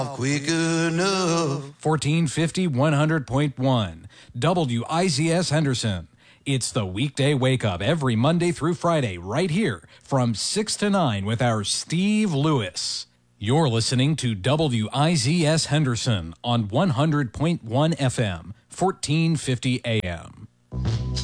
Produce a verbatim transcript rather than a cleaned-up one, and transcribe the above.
quick enough. fourteen fifty, one hundred point one. W I Z S Henderson. It's the weekday wake up every Monday through Friday right here from six to nine with our Steve Lewis. You're listening to W I Z S Henderson on one hundred point one F M, fourteen fifty A M.